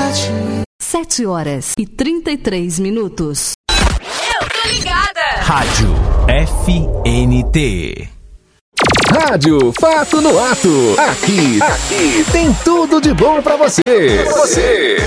7h33. Eu tô ligada. Rádio FNT. Rádio Fato no Ato. Aqui tem tudo de bom pra você.